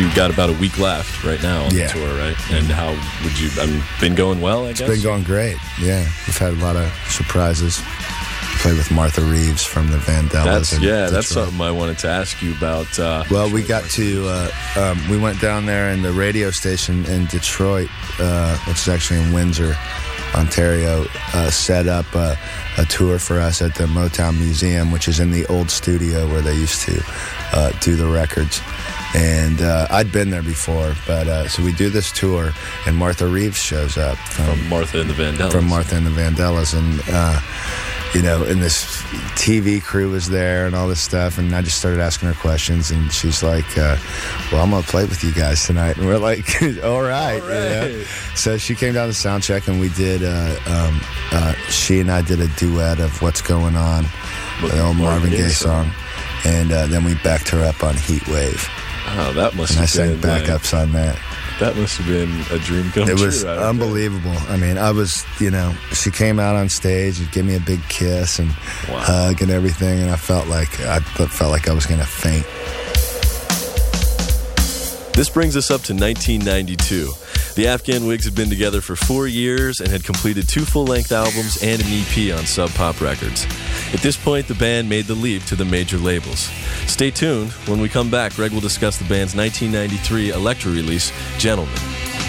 you got about a week left right now on Yeah. the tour, right? And how would you? Been going well, I guess. It's been going great. Yeah, we've had a lot of surprises. Played with Martha Reeves from the Vandellas. That's something I wanted to ask you about. Well, we got to, we went down there, and the radio station in Detroit, which is actually in Windsor, Ontario, set up a tour for us at the Motown Museum, which is in the old studio where they used to do the records. And I'd been there before, but so we do this tour, and Martha Reeves shows up from Martha and the Vandellas. From Martha and the Vandellas, and and this TV crew was there and all this stuff, and I just started asking her questions, and she's like, well, I'm going to play with you guys tonight. And we're like, all right. So she came down to sound check, and we did, she and I did a duet of What's Going On, the old Marvin Gaye song, and then we backed her up on Heat Wave. Oh, that must and have been... And I sang backups on that. That must have been a dream come true. It was unbelievable. I mean, I was, she came out on stage and gave me a big kiss and hug and everything, and I felt like I was going to faint. This brings us up to 1992. The Afghan Whigs had been together for 4 years and had completed 2 full-length albums and an EP on Sub Pop Records. At this point, the band made the leap to the major labels. Stay tuned. When we come back, Greg will discuss the band's 1993 Elektra release, Gentleman.